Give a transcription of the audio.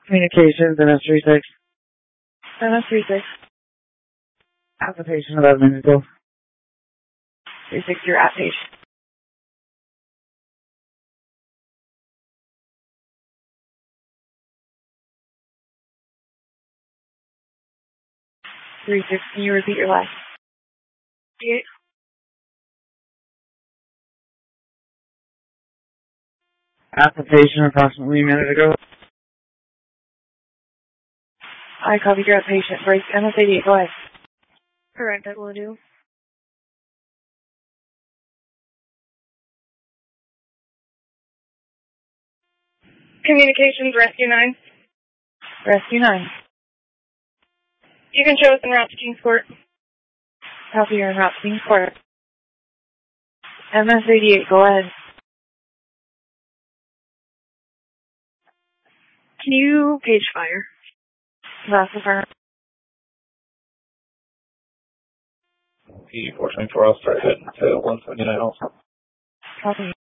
Communications, MS36. MS36. At the patient 11 minutes ago. 36, you're at patient. Can you repeat your last? Application approximately a minute ago. I copied your patient. Break MS88, go ahead. Correct, that will do. Communications, Rescue 9. Rescue 9. You can show us en route to Kingsport. Copy your en route to Kingsport. MS88, go ahead. Can you page fire? Last affirm. P424, I'll start heading to 179 also. Copy.